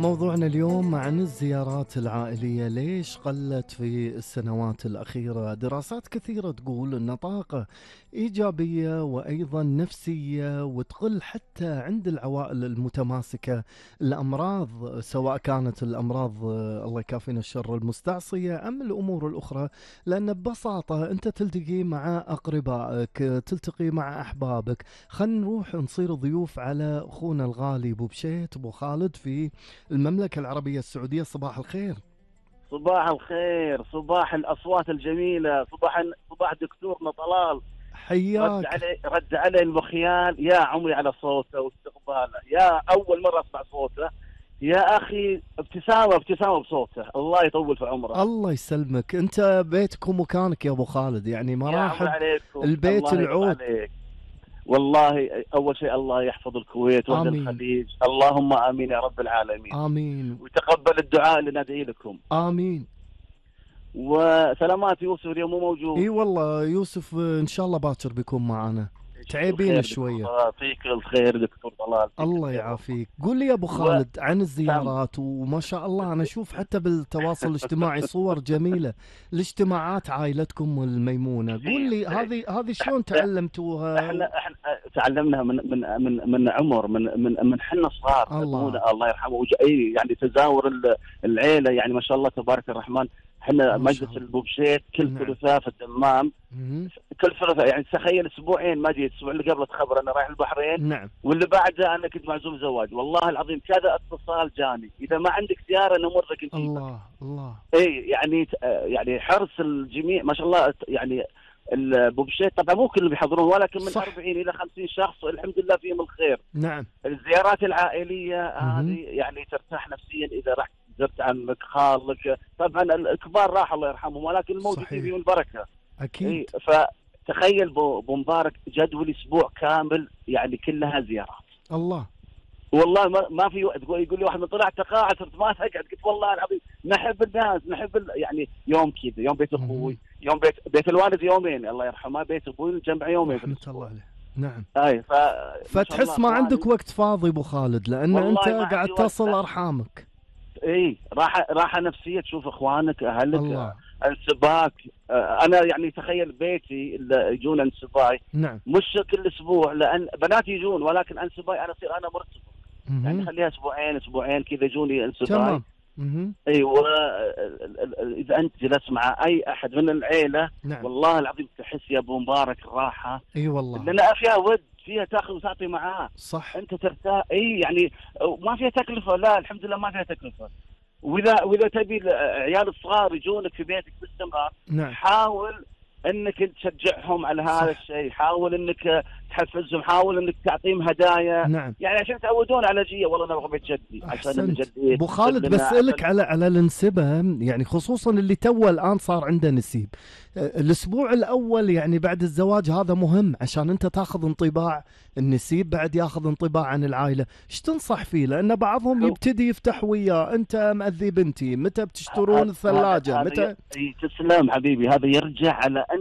موضوعنا اليوم عن الزيارات العائلية. ليش قلت في السنوات الأخيرة؟ دراسات كثيرة تقول أن طاقة إيجابية وأيضا نفسية، وتقل حتى عند العوائل المتماسكة الأمراض، سواء كانت الأمراض الله يكافينا الشر المستعصية أم الأمور الأخرى. لأن ببساطة أنت تلتقي مع أقربائك، تلتقي مع أحبابك. خلينا نروح نصير ضيوف على أخونا الغالي أبو بشيت أبو خالد في المملكة العربية السعودية. صباح الخير. صباح الخير، صباح الأصوات الجميلة، صباح دكتورنا طلال. حياك. رد علي المخيال، يا عمري على صوته واستقباله، يا أول مرة أسمع صوته يا أخي. ابتسامة بصوته، الله يطول في عمره. الله يسلمك. أنت بيتك ومكانك يا أبو خالد، يعني يا عمري مراحب. عليكم، البيت الله يرضى العود. عليك. والله أول شيء الله يحفظ الكويت وأهل آمين. الخليج، اللهم آمين يا رب العالمين. آمين. ويتقبل الدعاء اللي ندعي لكم. آمين. وسلامات يوسف اليوم مو موجود. اي والله يوسف ان شاء الله باكر بيكون معانا، تعبين شوية. يعطيك الخير دكتور طلال. الله يعافيك. قول لي يا ابو خالد عن الزيارات، وما شاء الله انا اشوف حتى بالتواصل الاجتماعي صور جميلة الاجتماعات عائلتكم الميمونة. قول لي هذه شلون تعلمتوها؟ احنا تعلمناها من عمر، من حنا صغار. الله يرحمه. يعني تزاور العيله، يعني ما شاء الله تبارك الرحمن. احنا مجلس ابو بشيت كل ثلاثاء في الدمام. كل ثلاثاء، يعني تخيل اسبوعين ما جيت. الاسبوع اللي قبله تخبر انا رايح البحرين. نعم. واللي بعده انا كنت معزوم زواج. والله العظيم كذا اتصال جاني، اذا ما عندك زياره نمرك انت. الله. اي يعني حرص الجميع ما شاء الله. يعني ابو بشيت طبعا مو كل اللي بيحضرون، ولكن من 40 الى 50 شخص الحمد لله فيهم الخير. نعم. الزيارات العائليه هذه يعني ترتاح نفسيا اذا رحت زرت عمك خالك. طبعا الكبار راح الله يرحمهم، ولكن الموجودين فيهم البركه. اكيد. فتخيل ابو مبارك جدول اسبوع كامل يعني كلها زيارات. الله. والله ما في يقول لي واحد من طلعت تقاعد صرت ما تقعد. قلت والله العظيم نحب الناس، يعني يوم كذا، يوم بيت اخوي، يوم بيت الوالد يومين الله يرحمه، بيت ابوي جمع يومين. رحمة الله عليه. نعم. اي فتحس ما عندك وقت فاضي ابو خالد، لان انت قاعد تصل ارحامك. اي راحه نفسيه، تشوف اخوانك اهلك. انسباك. انا يعني تخيل بيتي اللي يجون انسباي. نعم. مش كل اسبوع، لان بنات يجون، ولكن انسباي انا اصير انا مرتبط. يعني خليها اسبوعين كذا يجوني انسباي. تمام. ايوه. اذا انت جلست مع اي احد من العيله. نعم. والله العظيم تحس يا ابو مبارك الراحه. اي والله. لان فيها ود، فيها تاخذ وتعطي معاه. صح. انت ترتاح. يعني ما فيها تكلفه. لا الحمد لله ما فيها تكلفه. واذا تبي العيال الصغار يجونك في بيتك باستمرار. نعم. حاول انك تشجعهم على هذا الشيء، حاول انك تحفزهم، حاول انك تعطيهم هدايا. نعم. يعني عشان يتعودون على جيه. والله انا ابغى بيت جدي عشان جدي. ابو خالد بسألك على الانسبه، يعني خصوصا اللي تو الان صار عنده نسيب. الاسبوع الاول يعني بعد الزواج هذا مهم عشان انت تاخذ انطباع النسيب، بعد ياخذ انطباع عن العائله. ايش تنصح فيه؟ لان بعضهم يبتدي يفتح وياه، انت مأذي بنتي، متى بتشترون الثلاجه، متى. تسلم حبيبي. هذا يرجع على